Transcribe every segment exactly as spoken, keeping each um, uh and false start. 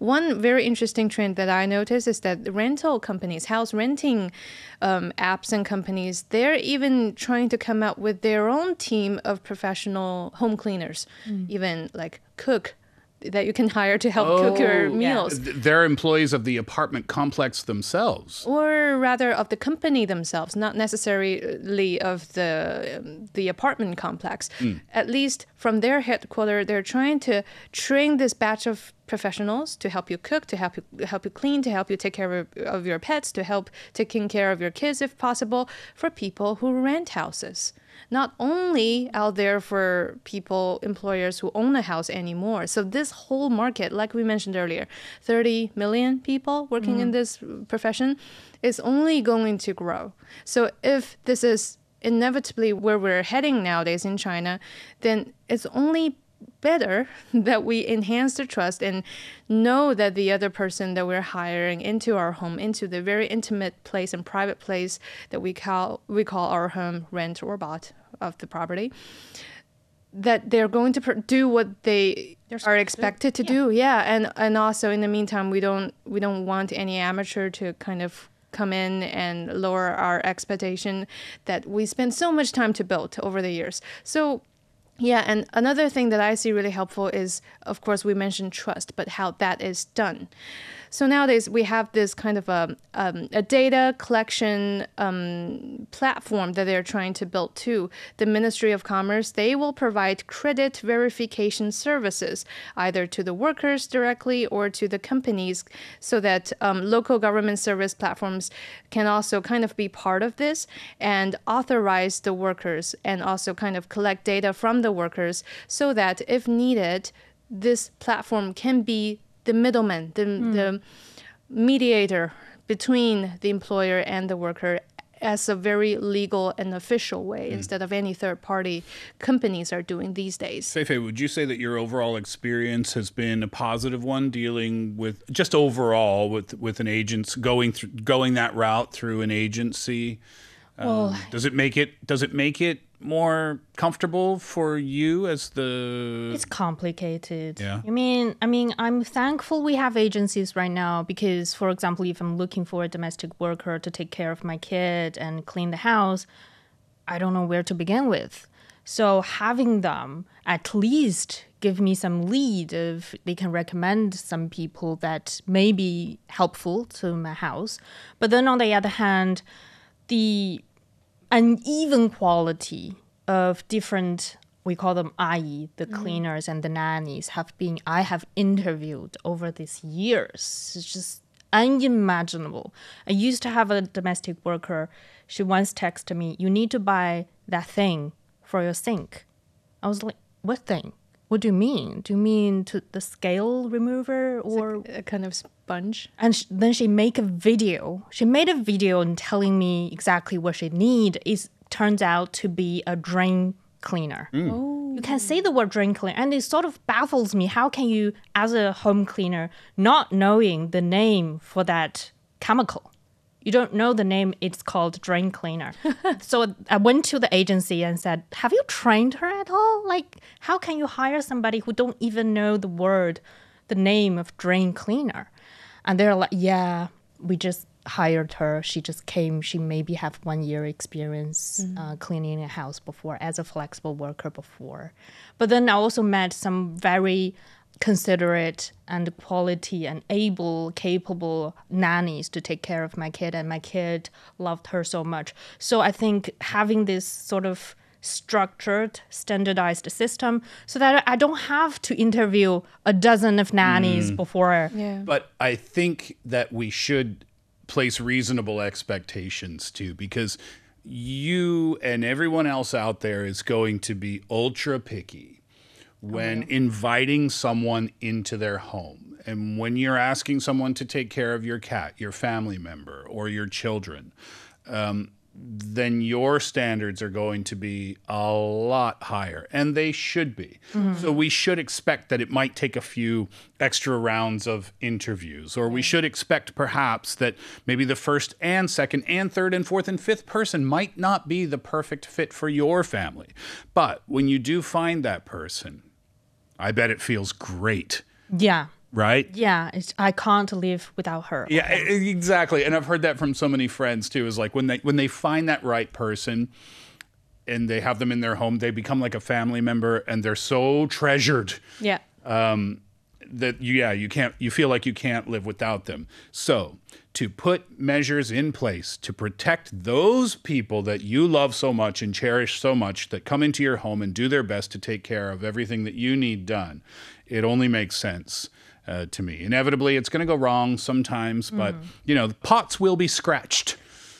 one very interesting trend that I noticed is that the rental companies, house renting um, apps and companies, they're even trying to come out with their own team of professional home cleaners, mm. even like cook that you can hire to help oh, cook your meals. Yeah. They're employees of the apartment complex themselves. Or rather of the company themselves, not necessarily of the um, the apartment complex. Mm. At least from their headquarters, they're trying to train this batch of professionals to help you cook, to help you help you clean, to help you take care of, of your pets, to help taking care of your kids if possible, for people who rent houses. Not only out there for people, employers who own a house anymore. So this whole market, like we mentioned earlier, thirty million people working mm. in this profession, is only going to grow. So if this is inevitably where we're heading nowadays in China, then it's only better that we enhance the trust and know that the other person that we're hiring into our home, into the very intimate place and private place that we call we call our home, rent or bought of the property, that they're going to pr- do what they are expected to, to yeah. do. Yeah, and and also in the meantime, we don't we don't want any amateur to kind of come in and lower our expectation that we spend so much time to build over the years. So. Yeah, and another thing that I see really helpful is, of course, we mentioned trust, but how that is done. So nowadays we have this kind of a, um, a data collection um, platform that they're trying to build too. The Ministry of Commerce, they will provide credit verification services either to the workers directly or to the companies, so that um, local government service platforms can also kind of be part of this and authorize the workers and also kind of collect data from the workers, so that if needed, this platform can be the middleman, the, mm. the mediator between the employer and the worker as a very legal and official way, mm. instead of any third-party companies are doing these days. Feifei, would you say that your overall experience has been a positive one, dealing with just overall with with an agent going through going that route through an agency? Well, um, does it make it does it make it more comfortable for you as the... It's complicated. Yeah. I mean, I mean, I'm thankful we have agencies right now because, for example, if I'm looking for a domestic worker to take care of my kid and clean the house, I don't know where to begin with. So having them at least give me some lead if they can recommend some people that may be helpful to my house. But then on the other hand, the uneven quality of different, we call them I E, the mm. cleaners and the nannies, have been, I have interviewed over these years. It's just unimaginable. I used to have a domestic worker. She once texted me, you need to buy that thing for your sink. I was like, what thing? What do you mean? Do you mean to the scale remover or a kind of sponge? And sh- then she make a video. She made a video and telling me exactly what she need. It turns out to be a drain cleaner. Mm. Oh. You can say the word drain cleaner, and it sort of baffles me. How can you, as a home cleaner, not knowing the name for that chemical? You don't know the name, it's called drain cleaner. So I went to the agency and said, have you trained her at all? Like, how can you hire somebody who don't even know the word, the name of drain cleaner? And they're like, yeah, we just hired her. She just came. She maybe have one year experience mm. uh, cleaning a house before as a flexible worker before. But then I also met some very considerate and quality and able, capable nannies to take care of my kid, and my kid loved her so much. So I think having this sort of structured, standardized system so that I don't have to interview a dozen of nannies mm. before. Yeah. But I think that we should place reasonable expectations too, because you and everyone else out there is going to be ultra picky when oh, yeah. inviting someone into their home. And when you're asking someone to take care of your cat, your family member, or your children, um, then your standards are going to be a lot higher. And they should be. Mm-hmm. So we should expect that it might take a few extra rounds of interviews, or we should expect perhaps that maybe the first and second and third and fourth and fifth person might not be the perfect fit for your family. But when you do find that person, I bet it feels great. Yeah. right? Yeah, it's, I can't live without her. Yeah, e- exactly. And I've heard that from so many friends too. Is like when they when they find that right person and they have them in their home, they become like a family member and they're so treasured Yeah. that you, yeah, you can't you feel like you can't live without them. So, to put measures in place to protect those people that you love so much and cherish so much that come into your home and do their best to take care of everything that you need done, it only makes sense uh, to me. Inevitably, it's going to go wrong sometimes, but you know, the pots will be scratched.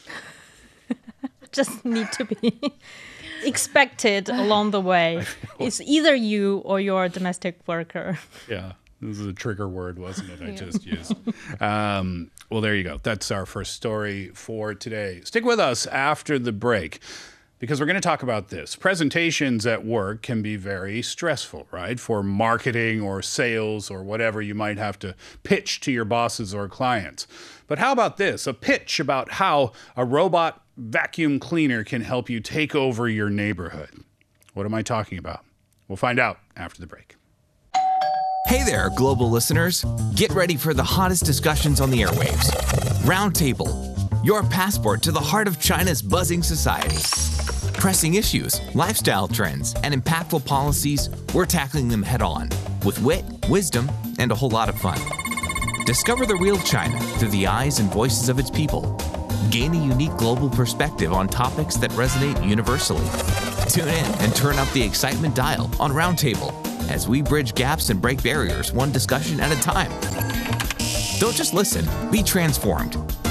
Just need to be expected along the way. It's either you or your domestic worker. Yeah. This is a trigger word, wasn't it? I just used. Um, well, there you go. That's our first story for today. Stick with us after the break because we're going to talk about this. Presentations at work can be very stressful, right? For marketing or sales or whatever you might have to pitch to your bosses or clients. But how about this? A pitch about how a robot vacuum cleaner can help you take over your neighborhood. What am I talking about? We'll find out after the break. Hey there, global listeners. Get ready for the hottest discussions on the airwaves. Roundtable, your passport to the heart of China's buzzing society. Pressing issues, lifestyle trends, and impactful policies, we're tackling them head on with wit, wisdom, and a whole lot of fun. Discover the real China through the eyes and voices of its people. Gain a unique global perspective on topics that resonate universally. Tune in and turn up the excitement dial on Roundtable as we bridge gaps and break barriers one discussion at a time. Don't just listen, be transformed.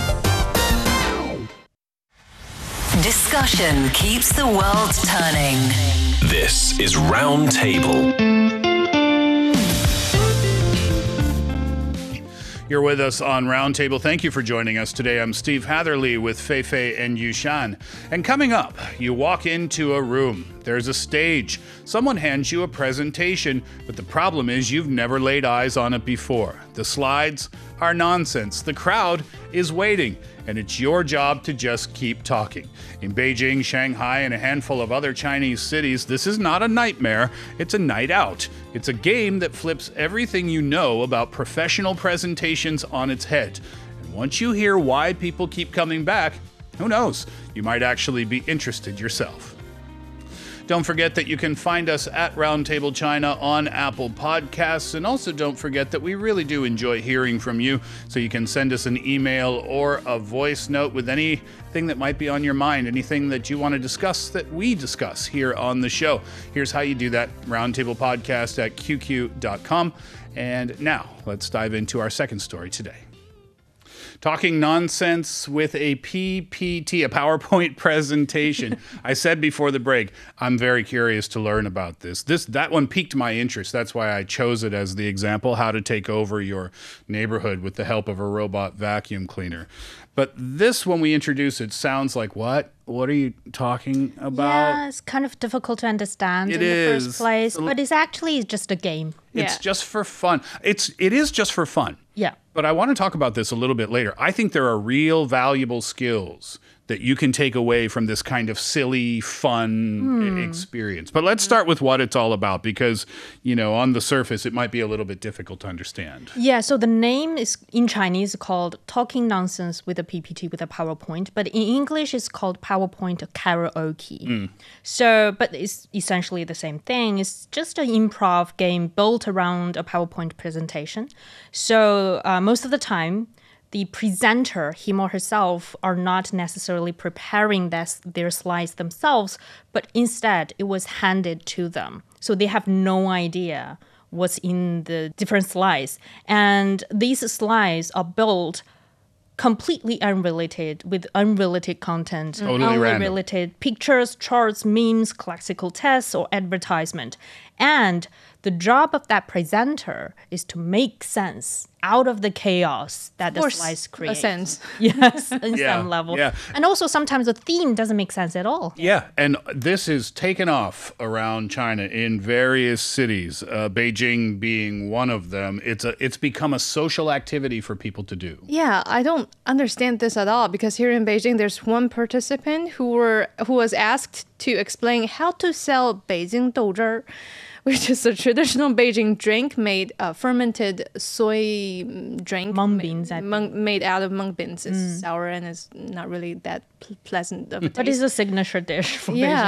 Discussion keeps the world turning. This is Roundtable. You're with us on Roundtable. Thank you for joining us today. I'm Steve Hatherley with Fei Fei and Yushan. And coming up, you walk into a room. There's a stage. Someone hands you a presentation, but the problem is you've never laid eyes on it before. The slides are nonsense. The crowd is waiting, and it's your job to just keep talking. In Beijing, Shanghai, and a handful of other Chinese cities, this is not a nightmare, it's a night out. It's a game that flips everything you know about professional presentations on its head. And once you hear why people keep coming back, who knows, you might actually be interested yourself. Don't forget that you can find us at Roundtable China on Apple Podcasts. And also don't forget that we really do enjoy hearing from you. So you can send us an email or a voice note with anything that might be on your mind, anything that you want to discuss that we discuss here on the show. Here's how you do that, Roundtable Podcast at q q dot com. And now let's dive into our second story today. Talking nonsense with a P P T, a PowerPoint presentation. I said before the break, I'm very curious to learn about this. This that one piqued my interest. That's why I chose it as the example, how to take over your neighborhood with the help of a robot vacuum cleaner. But this, when we introduce it, sounds like what? What are you talking about? Yeah, it's kind of difficult to understand It in is. the first place, but it's actually just a game. It's Yeah. just for fun. It's it is just for fun. Yeah. But I want to talk about this a little bit later. I think there are real valuable skills that you can take away from this kind of silly, fun e- experience. But let's start with what it's all about because, you know, on the surface, it might be a little bit difficult to understand. Yeah, so the name is in Chinese called Talking Nonsense with a P P T with a PowerPoint, but in English it's called PowerPoint Karaoke. So, but it's essentially the same thing. It's just an improv game built around a PowerPoint presentation. So uh, most of the time, the presenter, him or herself, are not necessarily preparing this, their slides themselves, but instead it was handed to them. So they have no idea what's in the different slides. And these slides are built completely unrelated with unrelated content, Totally random. unrelated pictures, charts, memes, classical tests, or advertisement. And the job of that presenter is to make sense out of the chaos that the For slides s- create. a sense. Yes, in Yeah, some level. yeah. And also sometimes the theme doesn't make sense at all. Yeah, and this is taken off around China in various cities, uh, Beijing being one of them. It's a it's become a social activity for people to do. Yeah, I don't understand this at all because here in Beijing, there's one participant who were who was asked to explain how to sell Beijing 豆汁儿, which is a traditional Beijing drink made uh, fermented soy mm, drink. Mung ma- beans, I mung, made out of mung beans. It's sour and it's not really that pl- pleasant of a taste. But it's a signature dish for Yeah.